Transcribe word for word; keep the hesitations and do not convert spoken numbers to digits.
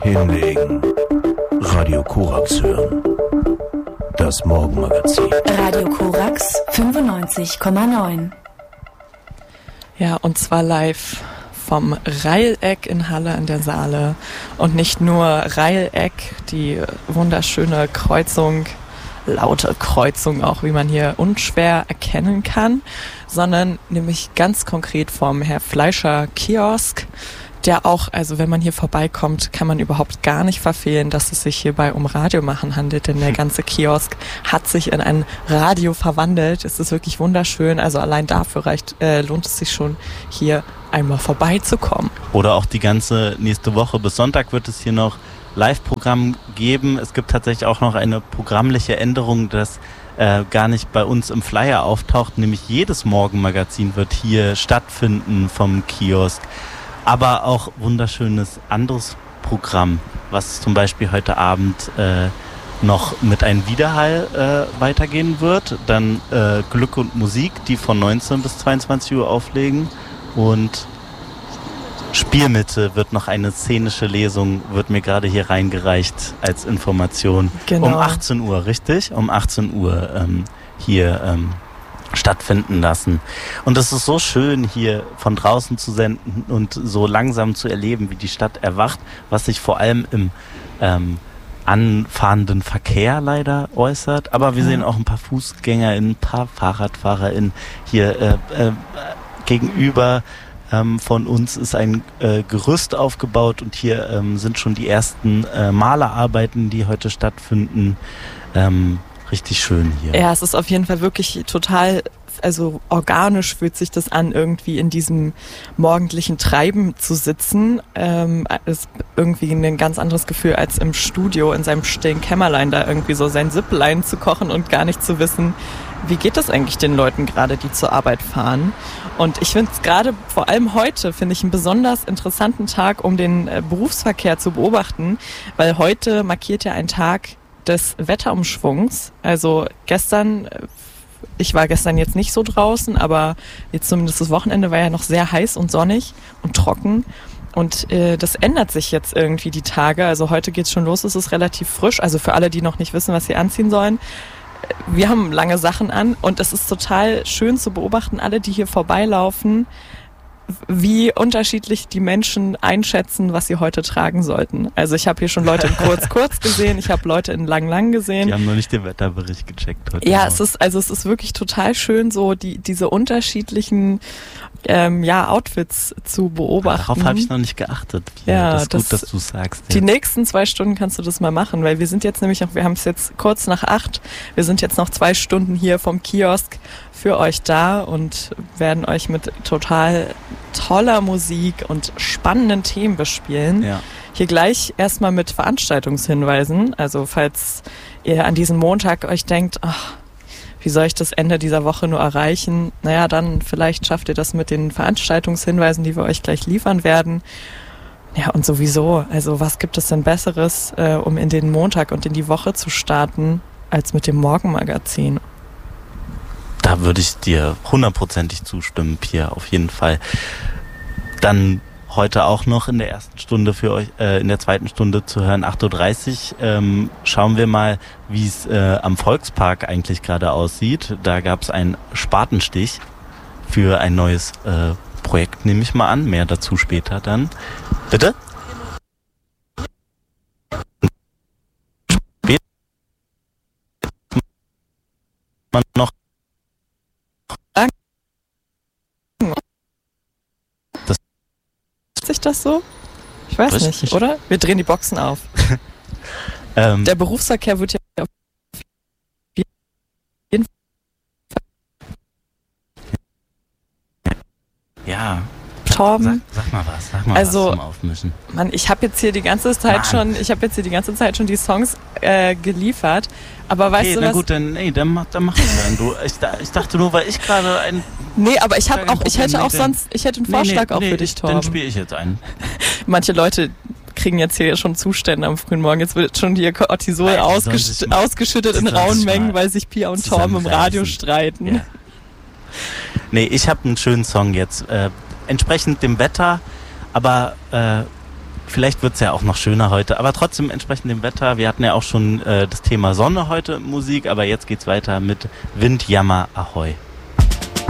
Hinlegen. Radio Korax hören. Das Morgenmagazin. Radio Korax fünfundneunzig Komma neun. Ja, und zwar live vom Reileck in Halle an der Saale. Und nicht nur Reileck, die wunderschöne Kreuzung, laute Kreuzung auch, wie man hier unschwer erkennen kann, sondern nämlich ganz konkret vom Herr Fleischer Kiosk, der auch, also wenn man hier vorbeikommt, kann man überhaupt gar nicht verfehlen, dass es sich hierbei um Radiomachen handelt, denn der ganze Kiosk hat sich in ein Radio verwandelt. Es ist wirklich wunderschön, also allein dafür reicht, äh, lohnt es sich schon, hier einmal vorbeizukommen. Oder auch die ganze nächste Woche. Bis Sonntag wird es hier noch Live-Programm geben. Es gibt tatsächlich auch noch eine programmliche Änderung, das äh, gar nicht bei uns im Flyer auftaucht, nämlich jedes Morgenmagazin wird hier stattfinden vom Kiosk. Aber auch wunderschönes anderes Programm, was zum Beispiel heute Abend äh, noch mit einem Widerhall äh, weitergehen wird. Dann äh, Glück und Musik, die von neunzehn bis zweiundzwanzig Uhr auflegen. Und Spielmitte wird noch eine szenische Lesung, wird mir gerade hier reingereicht als Information. Genau. Um achtzehn Uhr, richtig? Um achtzehn Uhr ähm, hier ähm, stattfinden lassen. Und es ist so schön, hier von draußen zu senden und so langsam zu erleben, wie die Stadt erwacht, was sich vor allem im ähm, anfahrenden Verkehr leider äußert. Aber wir sehen auch ein paar FußgängerInnen, ein paar FahrradfahrerInnen hier äh, äh, gegenüber. Ähm, von uns ist ein äh, Gerüst aufgebaut und hier ähm, sind schon die ersten äh, Malerarbeiten, die heute stattfinden. Ähm, richtig schön hier. Ja, es ist auf jeden Fall wirklich total, also organisch fühlt sich das an, irgendwie in diesem morgendlichen Treiben zu sitzen. Ähm, ist irgendwie ein ganz anderes Gefühl als im Studio in seinem stillen Kämmerlein da irgendwie so sein Süpplein zu kochen und gar nicht zu wissen, wie geht das eigentlich den Leuten gerade, die zur Arbeit fahren. Und ich finde es gerade, vor allem heute, finde ich einen besonders interessanten Tag, um den äh, Berufsverkehr zu beobachten, weil heute markiert ja ein Tag des Wetterumschwungs. Also gestern, ich war gestern jetzt nicht so draußen, aber jetzt zumindest das Wochenende war ja noch sehr heiß und sonnig und trocken. Und äh, das ändert sich jetzt irgendwie die Tage. Also heute geht's schon los, es ist relativ frisch. Also für alle, die noch nicht wissen, was sie anziehen sollen. Wir haben lange Sachen an und es ist total schön zu beobachten, alle, die hier vorbeilaufen, wie unterschiedlich die Menschen einschätzen, was sie heute tragen sollten. Also ich habe hier schon Leute in kurz-kurz gesehen, ich habe Leute in lang-lang gesehen. Die haben noch nicht den Wetterbericht gecheckt heute. Ja, es ist, also es ist wirklich total schön, so die diese unterschiedlichen ähm, ja, Outfits zu beobachten. Darauf habe ich noch nicht geachtet. Pia. Ja, das ist das, gut, dass du sagst. Die jetzt. nächsten zwei Stunden kannst du das mal machen, weil wir sind jetzt nämlich auch, wir haben es jetzt kurz nach acht, wir sind jetzt noch zwei Stunden hier vom Kiosk für euch da und werden euch mit total toller Musik und spannenden Themen bespielen. Ja. Hier gleich erstmal mit Veranstaltungshinweisen. Also falls ihr an diesem Montag euch denkt, ach, wie soll ich das Ende dieser Woche nur erreichen? Naja, dann vielleicht schafft ihr das mit den Veranstaltungshinweisen, die wir euch gleich liefern werden. Ja, und sowieso, also was gibt es denn Besseres, äh, um in den Montag und in die Woche zu starten, als mit dem Morgenmagazin? Da würde ich dir hundertprozentig zustimmen, Pia, auf jeden Fall. Dann heute auch noch in der ersten Stunde für euch, äh, in der zweiten Stunde zu hören, acht Uhr dreißig. Ähm, schauen wir mal, wie es äh, am Volkspark eigentlich gerade aussieht. Da gab es einen Spatenstich für ein neues äh, Projekt, nehme ich mal an. Mehr dazu später dann. Bitte? Man noch sich das so? Ich weiß Richtig. nicht, oder? Wir drehen die Boxen auf. ähm, Der Berufsverkehr wird ja auf jeden Fall. Ja. Torben. Sag, sag mal was, sag mal Also, was zum Aufmischen. Mann, ich habe jetzt hier die ganze Zeit Mann. schon, ich habe jetzt hier die ganze Zeit schon die Songs äh, geliefert. Aber weißt Okay, du na was? gut, dann, nee, dann mach, dann mach ich dann. Du, ich, ich dachte nur, weil ich gerade ein... Nee, aber ich habe Kein auch, ich hätte Problem, auch nee, sonst, ich hätte einen Nee, Vorschlag nee, auch nee, für dich, ich, Torben. Dann spiele ich jetzt einen. Manche Leute kriegen jetzt hier schon Zustände am frühen Morgen. Jetzt wird schon hier Cortisol Nein, die sollen ausgesch sich mal- ausgeschüttet die in sollen rauen sich Mengen, mal weil sich Pia und Torben im Radio zusammenreißen. streiten. Ja. Nee, ich habe einen schönen Song jetzt. Äh, entsprechend dem Wetter, aber äh, vielleicht wird's ja auch noch schöner heute, aber trotzdem entsprechend dem Wetter. Wir hatten ja auch schon äh, das Thema Sonne heute Musik, aber jetzt geht's weiter mit Windjammer Ahoi.